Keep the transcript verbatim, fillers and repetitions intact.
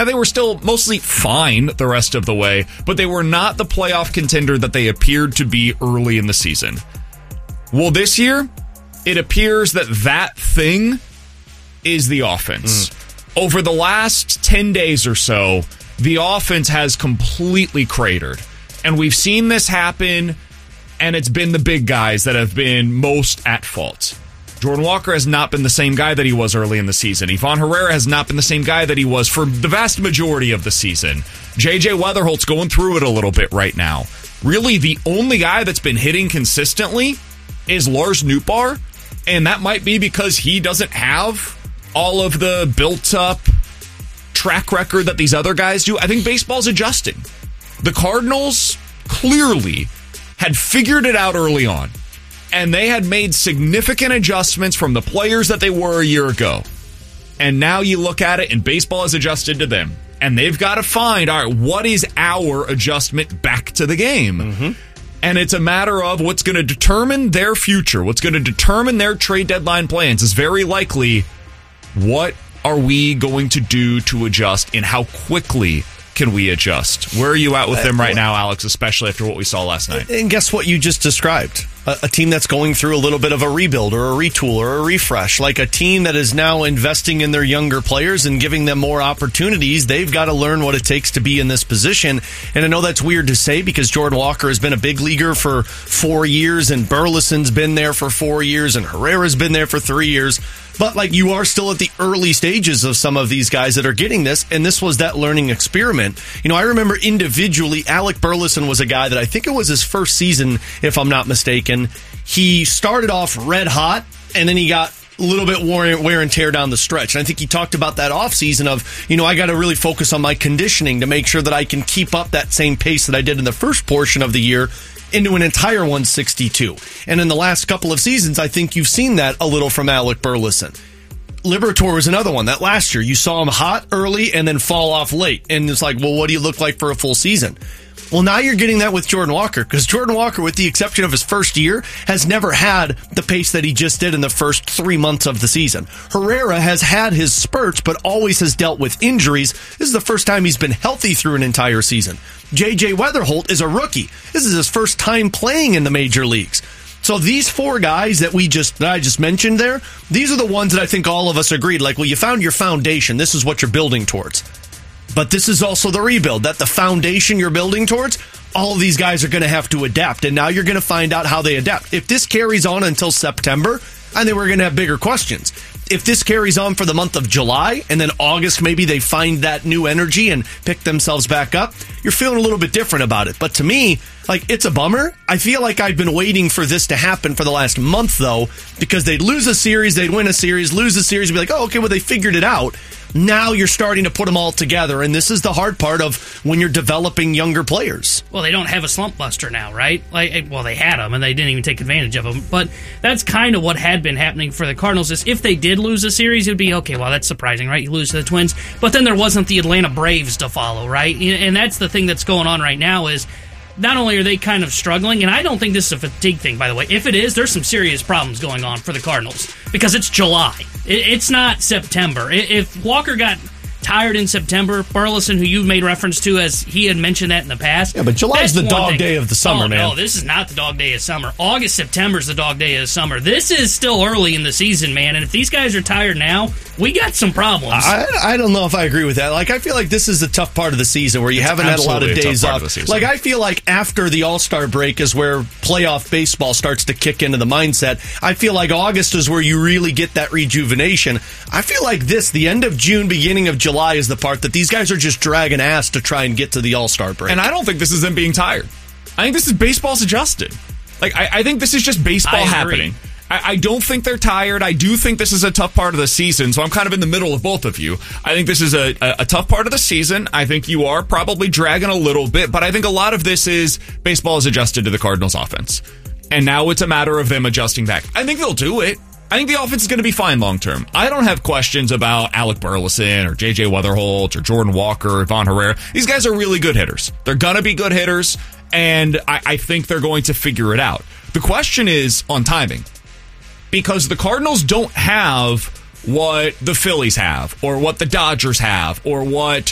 Now, they were still mostly fine the rest of the way, but they were not the playoff contender that they appeared to be early in the season. Well, this year, it appears that that thing is the offense. Mm. Over the last ten days or so, the offense has completely cratered. And we've seen this happen, and it's been the big guys that have been most at fault. Jordan Walker has not been the same guy that he was early in the season. Ivan Herrera has not been the same guy that he was for the vast majority of the season. J J Weatherholt's going through it a little bit right now. Really, the only guy that's been hitting consistently is Lars Nootbaar, and that might be because he doesn't have all of the built-up track record that these other guys do. I think baseball's adjusting. The Cardinals clearly had figured it out early on, and they had made significant adjustments from the players that they were a year ago. And now you look at it, and baseball has adjusted to them. And they've got to find, all right, what is our adjustment back to the game? Mm-hmm. And it's a matter of what's going to determine their future, what's going to determine their trade deadline plans is very likely what are we going to do to adjust and how quickly can we adjust? Where are you at with them right now, Alex, especially after what we saw last night? And guess what you just described? A, a team that's going through a little bit of a rebuild or a retool or a refresh. Like a team that is now investing in their younger players and giving them more opportunities. They've got to learn what it takes to be in this position. And I know that's weird to say because Jordan Walker has been a big leaguer for four years and Burleson's been there for four years and Herrera's been there for three years. But like you are still at the early stages of some of these guys that are getting this, and this was that learning experiment. You know, I remember individually, Alec Burleson was a guy that I think it was his first season, if I'm not mistaken. He started off red hot, and then he got a little bit wear and tear down the stretch. And I think he talked about that offseason of, you know, I got to really focus on my conditioning to make sure that I can keep up that same pace that I did in the first portion of the year into an entire one sixty-two. And in the last couple of seasons, I think you've seen that a little from Alec Burleson. Liberatore was another one that last year you saw him hot early and then fall off late. And it's like, well, what do you look like for a full season? Well, now you're getting that with Jordan Walker because Jordan Walker, with the exception of his first year, has never had the pace that he just did in the first three months of the season. Herrera has had his spurts, but always has dealt with injuries. This is the first time he's been healthy through an entire season. J J Weatherholt is a rookie. This is his first time playing in the major leagues. So these four guys that we just that I just mentioned there, these are the ones that I think all of us agreed, like, well, you found your foundation. This is what you're building towards. But this is also the rebuild, that the foundation you're building towards, all of these guys are going to have to adapt. And now you're going to find out how they adapt. If this carries on until September, I think we're going to have bigger questions. If this carries on for the month of July and then August, maybe they find that new energy and pick themselves back up, you're feeling a little bit different about it. But to me, like, it's a bummer. I feel like I've been waiting for this to happen for the last month, though, because they'd lose a series, they'd win a series, lose a series, and be like, oh, okay, well, they figured it out. Now you're starting to put them all together, and this is the hard part of when you're developing younger players. Well, they don't have a slump buster now, right? Like, well, they had them, and they didn't even take advantage of them. But that's kind of what had been happening for the Cardinals. Is if they did lose a series, it would be, okay, well, that's surprising, right? You lose to the Twins. But then there wasn't the Atlanta Braves to follow, right? And that's the thing that's going on right now is not only are they kind of struggling, and I don't think this is a fatigue thing, by the way. If it is, there's some serious problems going on for the Cardinals because it's July. It's not September. If Walker got tired in September, Burleson, who you made reference to as he had mentioned that in the past. Yeah, but July's the dog thing. day of the summer, oh, man. No, this is not the dog day of summer. August, September's the dog day of summer. This is still early in the season, man, and if these guys are tired now, we got some problems. I, I don't know if I agree with that. Like, I feel like this is the tough part of the season where you it's haven't had a lot of days off. Of like, I feel like after the All-Star break is where playoff baseball starts to kick into the mindset. I feel like August is where you really get that rejuvenation. I feel like this, the end of June, beginning of July, is the part that these guys are just dragging ass to try and get to the All-Star break. And I don't think this is them being tired. I think this is baseball's adjusted. Like, I, I think this is just baseball happening. I, I don't think they're tired. I do think this is a tough part of the season, so I'm kind of in the middle of both of you. I think this is a, a, a tough part of the season. I think you are probably dragging a little bit, but I think a lot of this is baseball is adjusted to the Cardinals' offense. And now it's a matter of them adjusting back. I think they'll do it. I think the offense is going to be fine long term. I don't have questions about Alec Burleson or J J Weatherholt or Jordan Walker or Ivan Herrera. These guys are really good hitters. They're going to be good hitters, and I, I think they're going to figure it out. The question is on timing, because the Cardinals don't have what the Phillies have or what the Dodgers have or what